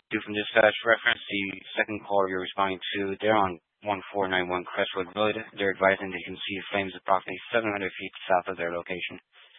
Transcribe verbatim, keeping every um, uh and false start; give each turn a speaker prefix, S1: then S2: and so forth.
S1: Do from dispatch reference the second caller you're responding to. They're on one four nine one Crestwood Road. They're advising they can see flames approximately seven hundred feet south of their location.